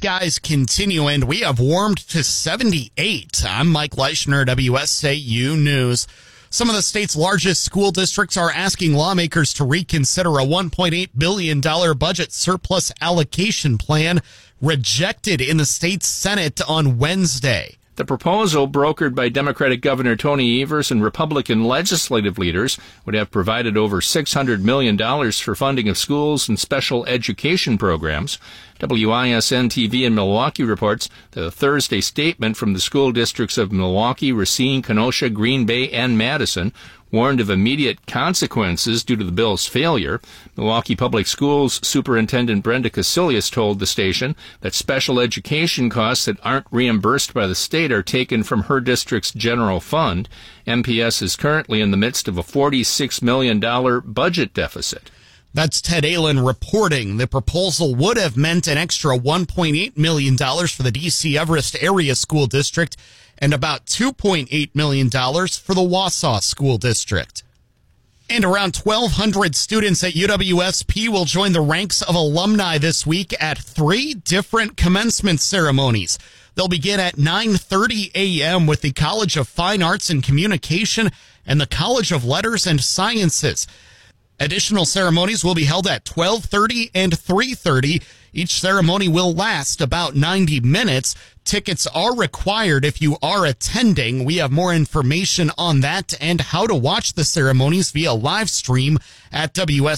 skies continue, and we have warmed to 78. I'm Mike Leischner, WSAU News. Some of the state's largest school districts are asking lawmakers to reconsider a $1.8 billion budget surplus allocation plan rejected in the state Senate on Wednesday. The proposal, brokered by Democratic Governor Tony Evers and Republican legislative leaders, would have provided over $600 million for funding of schools and special education programs. WISN-TV in Milwaukee reports that a Thursday statement from the school districts of Milwaukee, Racine, Kenosha, Green Bay, and Madison warned of immediate consequences due to the bill's failure. Milwaukee Public Schools Superintendent Brenda Casilius told the station that special education costs that aren't reimbursed by the state are taken from her district's general fund. MPS is currently in the midst of a $46 million budget deficit. That's Ted Allen reporting. The proposal would have meant an extra $1.8 million for the D.C. Everest Area School District and about $2.8 million for the Wausau School District. And around 1,200 students at UWSP will join the ranks of alumni this week at 3 different commencement ceremonies. They'll begin at 9:30 a.m. with the College of Fine Arts and Communication and the College of Letters and Sciences. Additional ceremonies will be held at 12:30 and 3:30. Each ceremony will last about 90 minutes. Tickets are required if you are attending. We have more information on that and how to watch the ceremonies via live stream at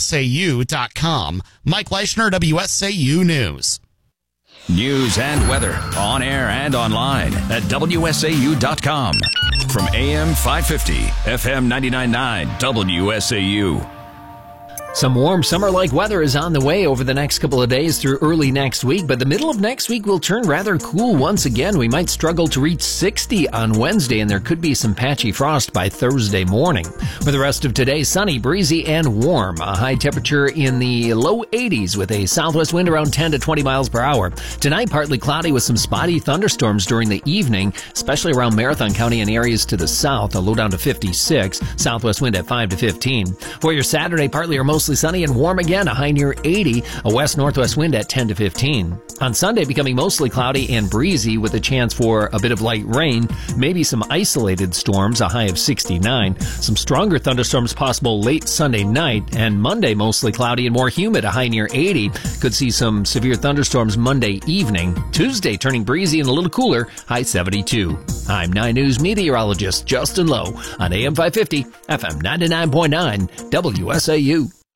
WSAU.com. Mike Leischner, WSAU News. News and weather on air and online at WSAU.com. From AM 550, FM 99.9, WSAU. Some warm summer-like weather is on the way over the next couple of days through early next week, but the middle of next week will turn rather cool once again. We might struggle to reach 60 on Wednesday, and there could be some patchy frost by Thursday morning. For the rest of today, sunny, breezy, and warm. A high temperature in the low 80s with a southwest wind around 10 to 20 miles per hour. Tonight, partly cloudy with some spotty thunderstorms during the evening, especially around Marathon County and areas to the south. A low down to 56, southwest wind at 5 to 15. For your Saturday, partly or mostly sunny and warm again, a high near 80, a west-northwest wind at 10 to 15. On Sunday, becoming mostly cloudy and breezy with a chance for a bit of light rain, maybe some isolated storms, a high of 69. Some stronger thunderstorms possible late Sunday night, and Monday mostly cloudy and more humid, a high near 80. Could see some severe thunderstorms Monday evening. Tuesday turning breezy and a little cooler, high 72. I'm 9 News meteorologist Justin Lowe on AM 550, FM 99.9, WSAU.